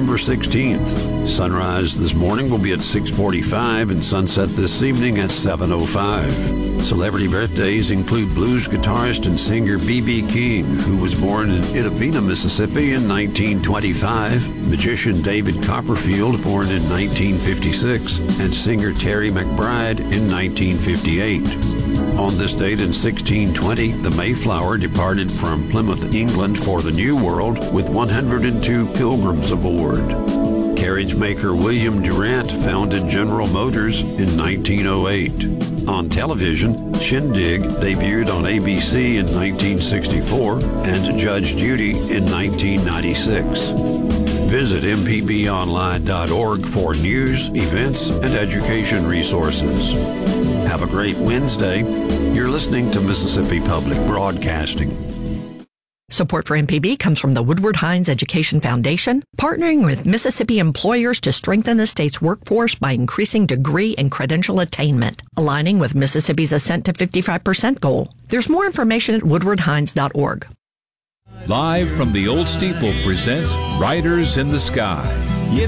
November 16th. Sunrise this morning will be at 6:45 and sunset this evening at 7:05. Celebrity birthdays include blues guitarist and singer B.B. King, who was born in Itta, Mississippi in 1925, magician David Copperfield, born in 1956, and singer Terry McBride in 1958. On this date in 1620, the Mayflower departed from Plymouth, England for the New World with 102 pilgrims aboard. Carriage maker William Durant founded General Motors in 1908. On television, Shindig debuted on ABC in 1964 and Judge Judy in 1996. Visit mpbonline.org for news, events, and education resources. Have a great Wednesday. You're listening to Mississippi Public Broadcasting. Support for MPB comes from the Woodward Hines Education Foundation, partnering with Mississippi employers to strengthen the state's workforce by increasing degree and credential attainment, aligning with Mississippi's Ascent to 55% goal. There's more information at woodwardhines.org. Live from the Old Steeple presents Riders in the Sky.